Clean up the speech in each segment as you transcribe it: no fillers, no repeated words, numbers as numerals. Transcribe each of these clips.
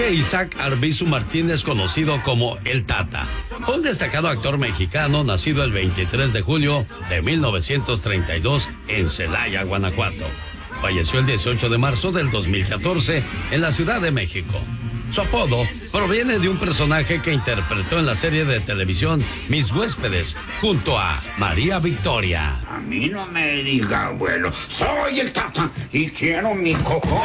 Jorge Isaac Arbizu Martínez, conocido como El Tata, un destacado actor mexicano nacido el 23 de julio de 1932 en Celaya, Guanajuato. Falleció el 18 de marzo del 2014 en la Ciudad de México. Su apodo proviene de un personaje que interpretó en la serie de televisión Mis Huéspedes, junto a María Victoria. A mí no me diga, abuelo, soy el Tata y quiero mi coco.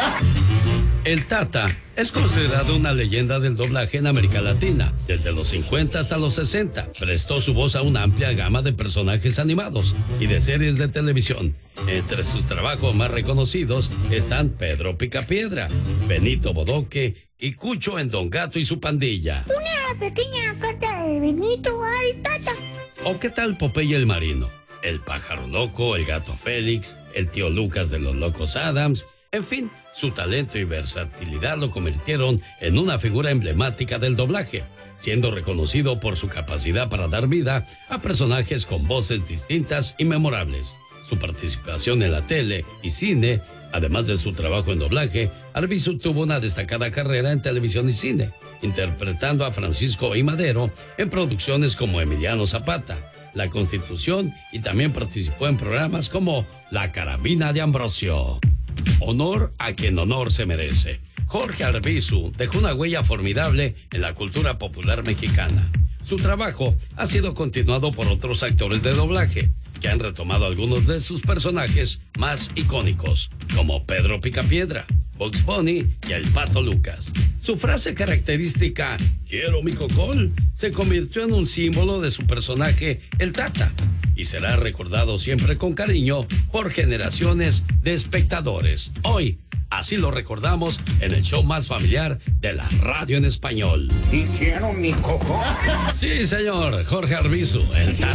El Tata es considerado una leyenda del doblaje en América Latina. Desde los 50 hasta los 60, prestó su voz a una amplia gama de personajes animados y de series de televisión. Entre sus trabajos más reconocidos están Pedro Picapiedra, Benito Bodoque y Cucho en Don Gato y su pandilla. Una pequeña carta de Benito al Tata. ¿O qué tal Popeye el Marino? El Pájaro Loco, el Gato Félix, el Tío Lucas de los Locos Adams. En fin, su talento y versatilidad lo convirtieron en una figura emblemática del doblaje, siendo reconocido por su capacidad para dar vida a personajes con voces distintas y memorables. Su participación en la tele y cine, además de su trabajo en doblaje, Arbizu tuvo una destacada carrera en televisión y cine, interpretando a Francisco I. Madero en producciones como Emiliano Zapata, La Constitución, y también participó en programas como La Carabina de Ambrosio. Honor a quien honor se merece. Jorge Arbizu dejó una huella formidable en la cultura popular mexicana. Su trabajo ha sido continuado por otros actores de doblaje, que han retomado algunos de sus personajes más icónicos, como Pedro Picapiedra, Bugs Bunny y el Pato Lucas. Su frase característica, "Quiero mi cocol", se convirtió en un símbolo de su personaje, el Tata, y será recordado siempre con cariño por generaciones de espectadores. Hoy, así lo recordamos en el show más familiar de la radio en español. Y quiero mi coco. Sí, señor, Jorge Arbizu, el Tata.